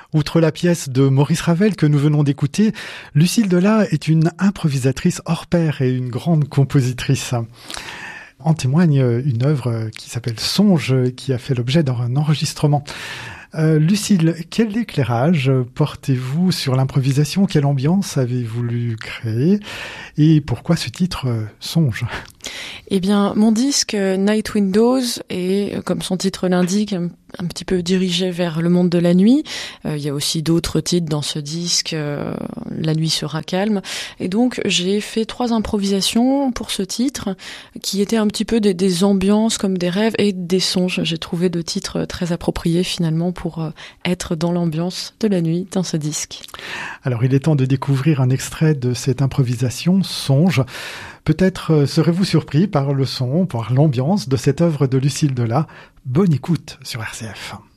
Outre la pièce de Maurice Ravel que nous venons d'écouter, Lucille Delat est une improvisatrice hors pair et une grande compositrice. En témoigne une œuvre qui s'appelle Songe, qui a fait l'objet d'un enregistrement. Lucille, quel éclairage portez-vous sur l'improvisation? Quelle ambiance avez-vous voulu créer? Et pourquoi ce titre Songe? Eh bien, mon disque Night Windows est, comme son titre l'indique, un petit peu dirigé vers le monde de la nuit. Il y a aussi d'autres titres dans ce disque, La nuit sera calme. Et donc, j'ai fait 3 improvisations pour ce titre, qui étaient un petit peu des ambiances comme des rêves et des songes. J'ai trouvé 2 titres très appropriés finalement pour être dans l'ambiance de la nuit dans ce disque. Alors, il est temps de découvrir un extrait de cette improvisation, Songe. Peut-être serez-vous surpris par le son, par l'ambiance de cette œuvre de Lucille Delat. Bonne écoute sur RCF.